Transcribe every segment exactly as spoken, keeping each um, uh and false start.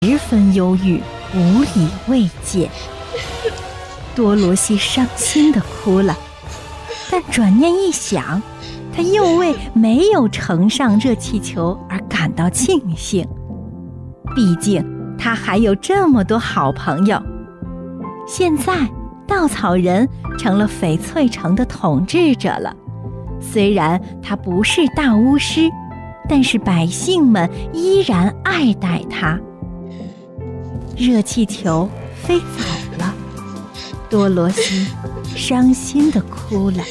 十分忧郁，无以慰藉。多罗西伤心地哭了，但转念一想，他又为没有乘上热气球而感到庆幸。毕竟他还有这么多好朋友。现在稻草人成了翡翠城的统治者了，虽然他不是大巫师，但是百姓们依然爱戴他。热气球飞走了，多罗西伤心地哭了。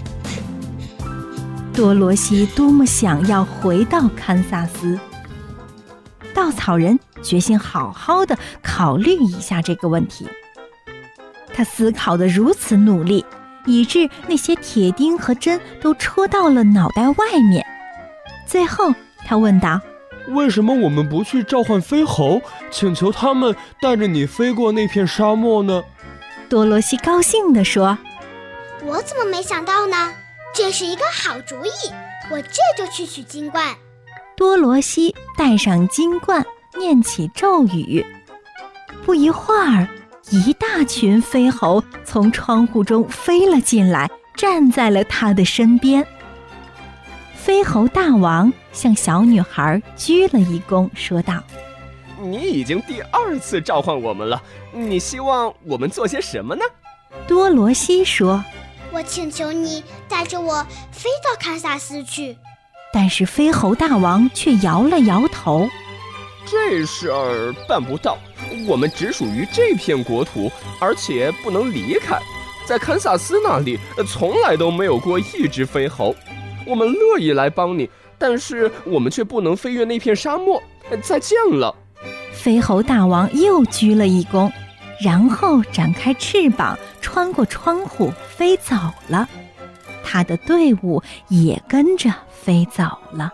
多罗西多么想要回到堪萨斯。稻草人决心好好的考虑一下这个问题。他思考得如此努力，以致那些铁钉和针都戳到了脑袋外面。最后他问道， 为什么我们不去召唤飞猴，请求他们带着你飞过那片沙漠呢？ 多罗西高兴地说， 我怎么没想到呢？这是一个好主意，我这就去取金冠。 多罗西戴上金冠，念起咒语。不一会儿，一大群飞猴从窗户中飞了进来，站在了他的身边。飞猴大王向小女孩鞠了一躬，说道， 你已经第二次召唤我们了，你希望我们做些什么呢？ 多罗西说， 我请求你带着我飞到堪萨斯去。 但是飞猴大王却摇了摇头， 这事儿办不到，我们只属于这片国土，而且不能离开。在堪萨斯那里从来都没有过一只飞猴，我们乐意来帮你，但是我们却不能飞越那片沙漠。再见了。 飞猴大王又鞠了一躬，然后展开翅膀，穿过窗户飞走了。他的队伍也跟着飞走了。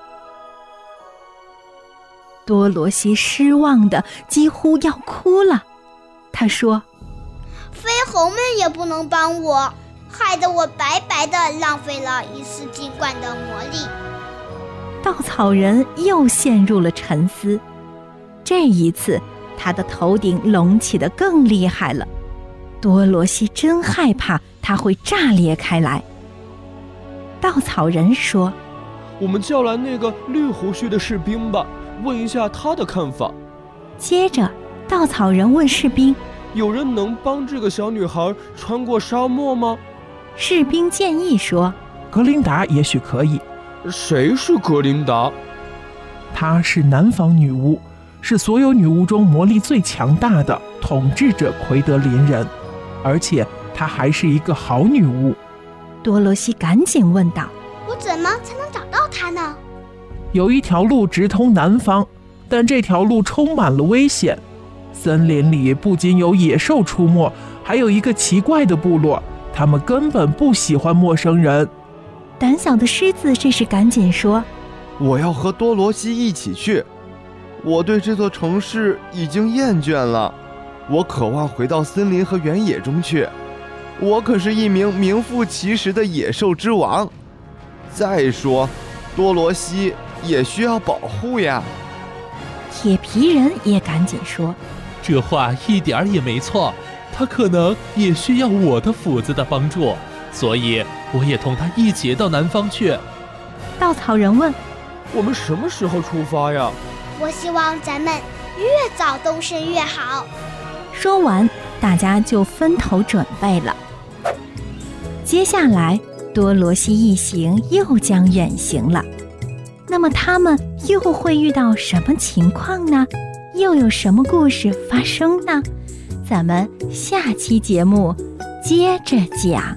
多罗西失望的几乎要哭了，他说， 飞猴们也不能帮我，害得我白白的浪费了一次金冠的魔力。 稻草人又陷入了沉思，这一次他的头顶隆起得更厉害了。多罗西真害怕它会炸裂开来。稻草人说， 我们叫来那个绿胡须的士兵吧，问一下他的看法。 接着稻草人问士兵， 有人能帮这个小女孩穿过沙漠吗？ 士兵建议说， 格琳达也许可以。 谁是格琳达？ 她是南方女巫，是所有女巫中魔力最强大的，统治着奎德林人，而且她还是一个好女巫。 多罗西赶紧问道， 我怎么才能找到她呢？ 有一条路直通南方，但这条路充满了危险。森林里不仅有野兽出没，还有一个奇怪的部落，他们根本不喜欢陌生人。 胆小的狮子这时赶紧说， 我要和多罗西一起去，我对这座城市已经厌倦了，我渴望回到森林和原野中去。我可是一名名副其实的野兽之王。再说，多罗西也需要保护呀。 铁皮人也赶紧说， 这话一点儿也没错，他可能也需要我的斧子的帮助，所以我也同他一起到南方去。 稻草人问， 我们什么时候出发呀？ 我希望咱们越早动身越好。 说完，大家就分头准备了。接下来多罗西一行又将远行了，那么他们又会遇到什么情况呢？又有什么故事发生呢？咱们下期节目接着讲。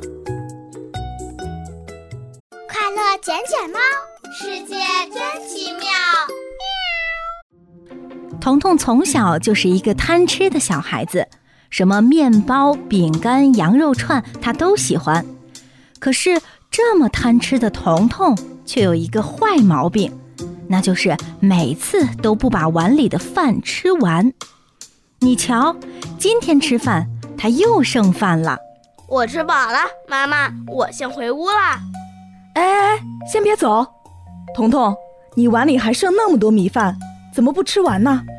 快乐捡捡猫，世界真奇妙。 彤彤从小就是一个贪吃的小孩子，什么面包、饼干、羊肉串他都喜欢。可是这么贪吃的彤彤却有一个坏毛病，那就是每次都不把碗里的饭吃完。你瞧，今天吃饭他又剩饭了。 我吃饱了，妈妈，我先回屋啦。 哎哎，先别走，彤彤，你碗里还剩那么多米饭，怎么不吃完呢？